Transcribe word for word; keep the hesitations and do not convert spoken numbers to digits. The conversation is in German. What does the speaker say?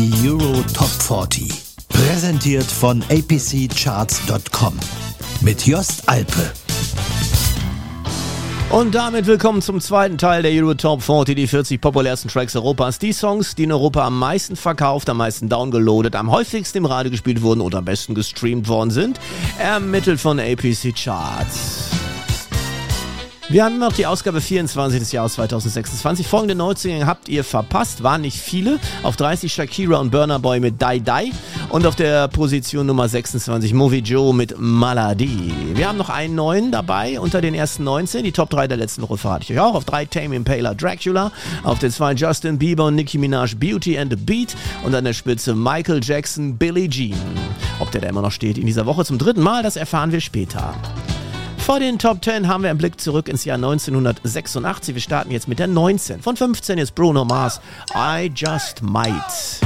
Die Euro Top vierzig. Präsentiert von A P C Charts Punkt com. Mit Jost Alpe. Und damit willkommen zum zweiten Teil der Euro Top vierzig, die vierzig populärsten Tracks Europas. Die Songs, die in Europa am meisten verkauft, am meisten downgeloadet, am häufigsten im Radio gespielt wurden und am besten gestreamt worden sind. Ermittelt von A P C Charts. Wir haben noch die Ausgabe vierundzwanzig des Jahres zweitausendsechsundzwanzig. Folgende Neuzugänge habt ihr verpasst, waren nicht viele. Auf dreißig Shakira und Burna Boy mit Die Die und auf der Position Nummer sechsundzwanzig Movie Joe mit Maladi. Wir haben noch einen neuen dabei unter den ersten neunzehn. Die Top drei der letzten Woche verrate ich euch auch. Auf drei Tame Impala Dracula, auf den zwei Justin Bieber und Nicki Minaj Beauty and the Beat und an der Spitze Michael Jackson Billie Jean. Ob der da immer noch steht in dieser Woche zum dritten Mal, das erfahren wir später. Vor den Top zehn haben wir einen Blick zurück ins Jahr neunzehnhundertsechsundachtzig. Wir starten jetzt mit der neunzehn. Von fünfzehn ist Bruno Mars, I Just Might.